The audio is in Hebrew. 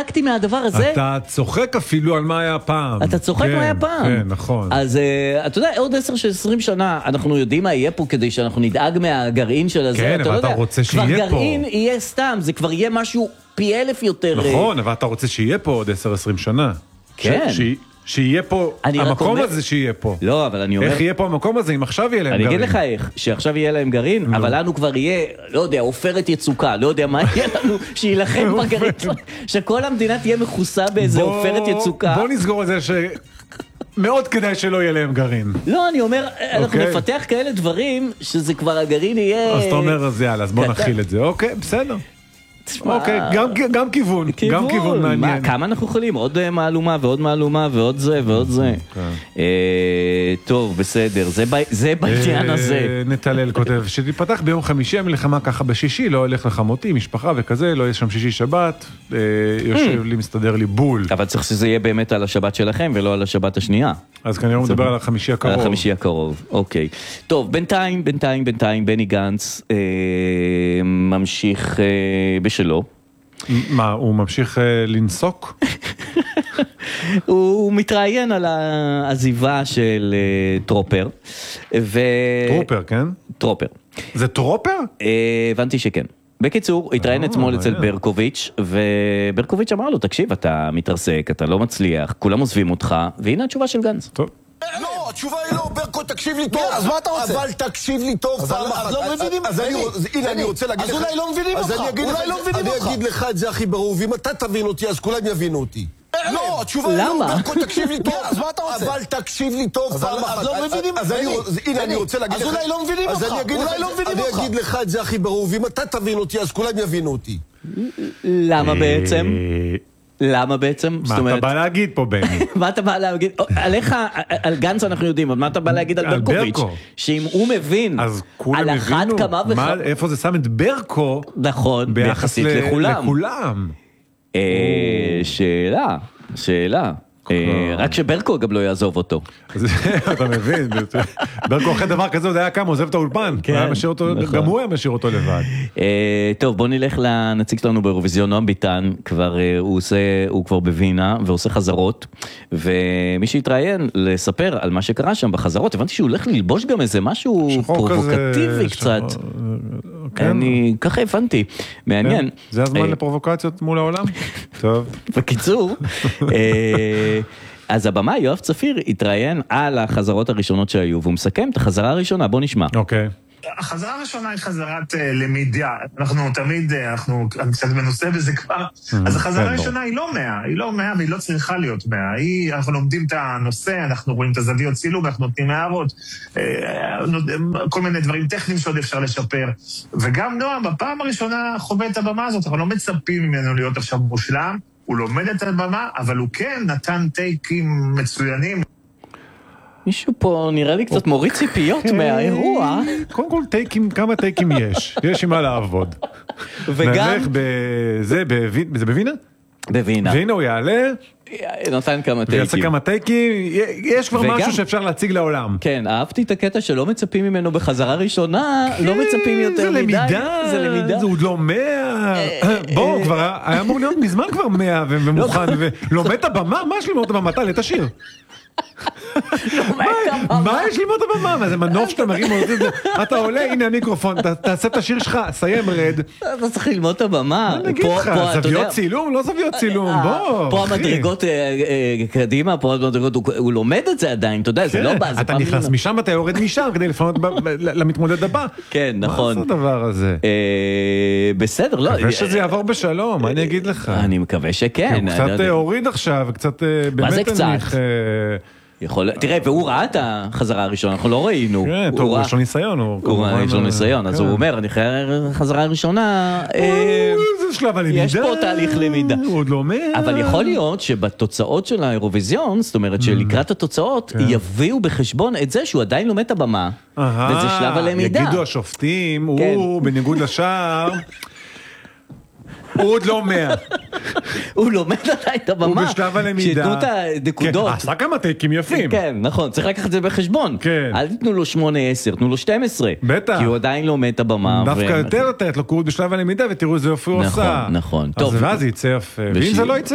התחזקתי מהדבר הזה. אתה צוחק אפילו על מה היה פעם. אתה צוחק מה היה פעם. כן, נכון. אז אתה יודע, עוד 10-20 שנה, אנחנו יודעים מה יהיה פה כדי שאנחנו נדאג מהגרעין של הזה. כן, אבל אתה רוצה שיהיה פה. כבר גרעין יהיה סתם, זה כבר יהיה משהו פי אלף יותר. נכון, אבל אתה רוצה שיהיה פה עוד 10-20 שנה. כן. שיהיה פה, המקום הזה שיהיה פה. לא, אבל אני אומר... איך יהיה פה המקום הזה אם עכשיו יהיה להם גרעין? אני אגיד לך איך, שעכשיו יהיה להם גרעין, אבל לנו כבר יהיה, לא יודע, עופרת יצוקה, לא יודע מה יהיה לנו, שילחם בגרעין, שכל המדינה תהיה מכוסה באיזה עופרת יצוקה. בוא נסגור את זה מאוד כדאי שלא יהיה להם גרעין. לא, אני אומר, אנחנו נפתח כאלה דברים, שזה כבר הגרעין יהיה... אז אתה אומר, אז יאללה, אז בוא נכיל את זה. אוקיי, בסדר. אוקיי, גם כיוון, גם כיוון מעניין. כמה אנחנו יכולים? עוד מעלומה ועוד מעלומה ועוד זה ועוד זה. טוב, בסדר, זה בעניין הזה. נתלל כותב, שתפתח ביום חמישי המלחמה ככה בשישי, לא הולך לחמותי, משפחה וכזה, לא יש שם שישי שבת, יושב לי, מסתדר לי בול. אבל צריך שזה יהיה באמת על השבת שלכם ולא על השבת השנייה. אז כנראה הוא מדבר על החמישי הקרוב. על החמישי הקרוב, אוקיי. טוב, בינתיים, בני גנץ ממשיך בשלו. מה, הוא ממשיך לנסוק? הוא מתראיין על העזיבה של טרופר. טרופר, כן? טרופר. זה טרופר? הבנתי שכן. בקיצור, התראיין אתמול אצל ברקוביץ', וברקוביץ' אמר לו, תקשיב, אתה מתרסק, אתה לא מצליח, כולם עוזבים אותך, והנה התשובה של גנץ. טוב. לא, התשובה היא לא, ברקו, תקשיב לי טוב. אז מה אתה רוצה? אבל תקשיב לי טוב. אז לא מבינים אותך. הנה, אני רוצה להגיד לך. אז אולי לא מבינים אותך. אני אגיד לך את זה הכי ברור, ואם אתה תבין אותי, אז כולם יבינו אותי. לא, התשובה היא לא, ברקו, תקשיב לי טוב. אז מה אתה רוצה? אבל תקשיב לי טוב פעם אחת. אז לא מבינים אותך. הנה, אני רוצה להגיד לך. אז אולי לא מבינים אותך. אני אגיד לך את זה הכי ברור, ואם אתה תבין אותי, אז כולם יבינו אותי. למה בעצם? למה בעצם? מה אתה בא להגיד פה, בני? מה אתה בא להגיד? עליך, על גנץ אנחנו יודעים, אבל מה אתה בא להגיד על ברקוביץ'? שאם הוא מבין, על אחת כמה וכמה... איפה זה שם את ברקו? נכון, ביחס לכולם. שאלה. רק שברקו גם לא יעזוב אותו. אתה מבין, ברקו אחרי דבר כזה עוד היה כמה, עוזב את האולפן, גם הוא היה משאיר אותו לבד. טוב, בוא נלך לנציג שלנו באירוויזיון, נועם ביטן, הוא כבר בווינה ועושה חזרות, ומי שהתראיין לספר על מה שקרה שם בחזרות, הבנתי שהוא הולך ללבוש גם איזה משהו פרובוקטיבי קצת. אני ככה הבנתי, מעניין. זה הזמן לפרובוקציות מול העולם? טוב. בקיצור, אז הבמה יואב צפיר התראיין על החזרות הראשונות שהיו, והוא מסכם את החזרה הראשונה, בוא נשמע. אוקיי. החזרה הראשונה היא חזרת למידה, אנחנו תמיד, אני קצת מנוסה בזה כבר, אז החזרה הראשונה היא לא 100 והיא לא צריכה להיות 100, אנחנו לומדים את הנושא, אנחנו רואים את הזוויות צילום, אנחנו נותנים הערות, כל מיני דברים טכניים שעוד אפשר לשפר, וגם נועם, בפעם הראשונה חווה את הבמה הזאת, אנחנו לא מצפים ממנו להיות עכשיו מושלם, הוא לומד את הבמה, אבל הוא כן נתן טייקים מצוינים. מישהו פה נראה לי קצת מוריד ציפיות מהאירוע. קודם כל, כמה טייקים יש עם מה לעבוד. וגם... נלך זה בווינה? בווינה. והנה הוא יעלה. נותן כמה טייקים. ויעשה כמה טייקים. יש כבר משהו שאפשר להציג לעולם. כן, אהבתי את הקטע שלא מצפים ממנו בחזרה ראשונה, לא מצפים יותר מדי. זה למידה. זה עוד לא 100. בואו, כבר היה אמור להיות מזמן כבר 100 ומוכן. ולומד את הבמה? מה יש ללמוד את הבמה? תעלה, תשאיר. מה יש ללמוד את הבמה? מה זה מנוף שאתה מרים? אתה עולה, הנה המיקרופון, תעשה את השיר שלך, סיים רד. אתה צריך ללמוד את הבמה. אני אגיד לך, זוויות צילום? לא זוויות צילום, בוא. פה המדרגות קדימה, פה המדרגות, הוא לומד את זה עדיין, אתה יודע, זה לא בא. אתה נכנס משם, אתה יורד משם, כדי לפנות למתמודד הבא. כן, נכון. מה זה הדבר הזה? בסדר, לא. מקווה שזה יעבור בשלום, מה אני אגיד לך? אני מקווה שכן. הוא קצת הוריד עכשיו, קצת באמת הנמיך... תראה, והוא ראה את החזרה הראשונה, אנחנו לא ראינו. כן, טוב, יש לו ניסיון. יש לו ניסיון, אז הוא אומר, אני אחרי החזרה הראשונה, זה שלב הלמידה. יש פה תהליך למידה. הוא עוד לא אומר. אבל יכול להיות שבתוצאות של האירוויזיון, זאת אומרת שלקראת התוצאות, יביאו בחשבון את זה שהוא עדיין לומד את הבמה, וזה שלב הלמידה. יגידו השופטים, הוא בניגוד לשאר... הוא עוד לא 100. הוא לומד עדיין את הבמה. הוא בשלב הלמידה. שיתנו את הנקודות. עשה כמה טייקים יפים. כן, נכון. צריך לקחת את זה בחשבון. כן. אל תיתנו לו 8-10, תנו לו 12. בטח. כי הוא עדיין לומד את הבמה. דווקא יותר לתת לו קורס בשלב הלמידה, ותראו איזה יופי הוא עושה. נכון. אז ואז זה יצא יפה. ואם זה לא יצא,